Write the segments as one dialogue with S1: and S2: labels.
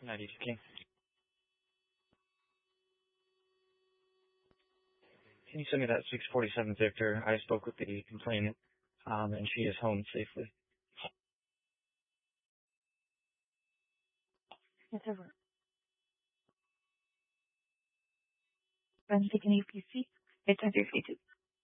S1: 92 King. Can you send me that 647 Victor? I spoke with the complainant, and she is home safely.
S2: Yes, over. I'm taking APC. It's under 52.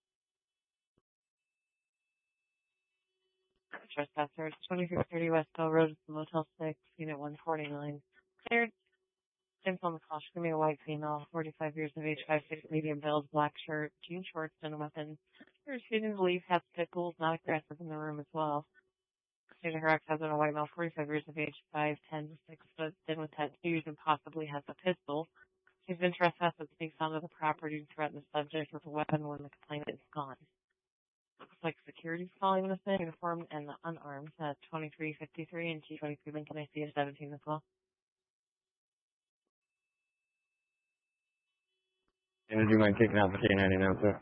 S2: Trespasser, 2330 West Bell Road, Motel 6, Unit 149. Cleared. James on the call. She's going to be a white female, 45 years of age, 5'6", medium build, black shirt, jean shorts, and a weapon. Her student believe has pit bulls, not aggressive in the room as well. Student her ex-husband, a white male, 45 years of age, 5'10", 6 foot, thin with tattoos, and possibly has a pistol. She's been trespassed and sneaks onto the property to threaten the subject with a weapon when the complainant is gone. Looks like security's calling this in, uniformed and unarmed, 2353 and T23 Lincoln. I see a 17 as well.
S1: And would you mind taking out the K-90 now, sir?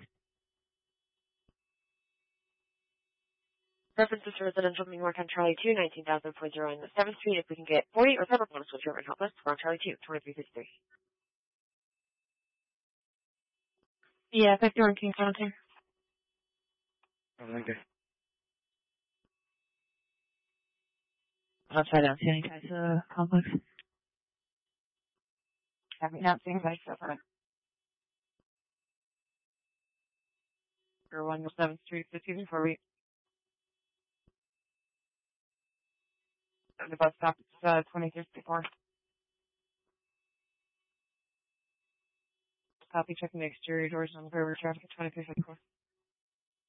S2: Reference to residential New York on Charlie 2, 19,000.0 on the 7th Street. If we can get 40 or several bonus with your help us, we're on Charlie 2, 2353. Yeah, 51 King County.
S1: Oh, thank you.
S2: Upside down, Sandy Guys, complex. Having not seen guys so far. For 1 7th Street, 15 before we. The bus stop is 2054. Copy, checking the exterior doors on the river traffic at 2354.